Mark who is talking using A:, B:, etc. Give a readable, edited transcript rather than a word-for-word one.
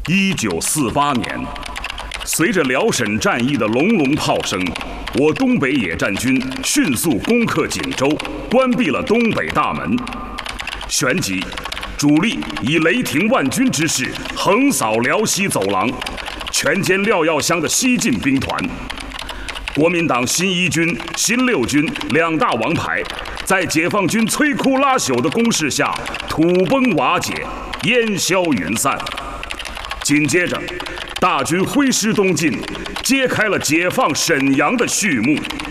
A: 1948年，随着辽沈战役的隆隆炮声，我东北野战军迅速攻克锦州，关闭了东北大门。旋即，主力以雷霆万钧之势横扫辽西走廊，全歼廖耀湘的西进兵团。国民党新一军、新六军两大王牌，在解放军摧枯拉朽的攻势下土崩瓦解，烟消云散。紧接着，大军挥师东进，揭开了解放沈阳的序幕。